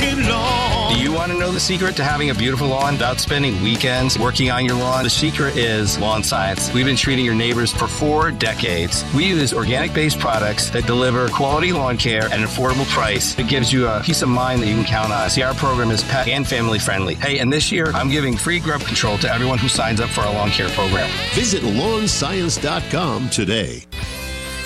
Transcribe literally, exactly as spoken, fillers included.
American Lawn. Do you want to know the secret to having a beautiful lawn without spending weekends working on your lawn? The secret is lawn science. We've been treating your neighbors for four decades. We use organic-based products that deliver quality lawn care at an affordable price. It gives you a peace of mind that you can count on. See, our program is pet and family friendly. Hey, and this year, I'm giving free grub control to everyone who signs up for our lawn care program. Visit lawn science dot com today.